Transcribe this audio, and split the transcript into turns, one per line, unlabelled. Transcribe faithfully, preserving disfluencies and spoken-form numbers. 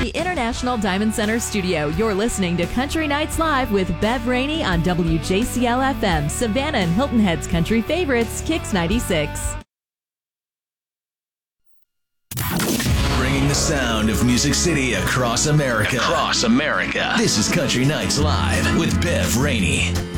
the International Diamond Center studio, you're listening to Country Nights Live with Bev Rainey on W J C L F M, Savannah and Hilton Head's country favorites, Kix ninety-six.
Bringing the sound of Music City across America. Across America. This is Country Nights Live with Bev Rainey.